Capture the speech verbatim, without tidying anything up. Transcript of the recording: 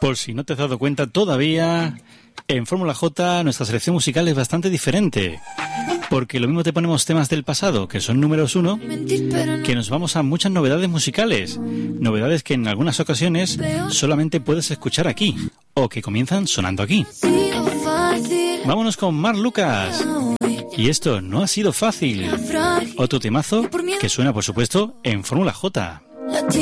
Por si no te has dado cuenta todavía, en Fórmula J nuestra selección musical es bastante diferente. Porque lo mismo te ponemos temas del pasado, que son números uno, que nos vamos a muchas novedades musicales. Novedades que en algunas ocasiones solamente puedes escuchar aquí, o que comienzan sonando aquí. Vámonos con Marc Lucas. Y esto no ha sido fácil. Otro temazo que suena, por supuesto, en Fórmula J.